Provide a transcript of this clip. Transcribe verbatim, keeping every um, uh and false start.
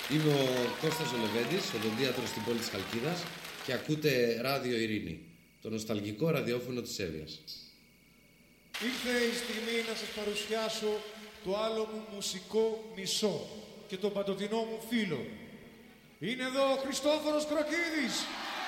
Είμαι ο Κώστας ο Λεβέντης, οδοντίατρος στην πόλη της Χαλκίδας και ακούτε Ράδιο Ειρήνη, το νοσταλγικό ραδιόφωνο της Εύβοιας. Ήρθε η στιγμή να σας παρουσιάσω το άλλο μου μουσικό μισό και τον παντοτινό μου φίλο. Είναι εδώ ο Χριστόφορος Κροκίδης.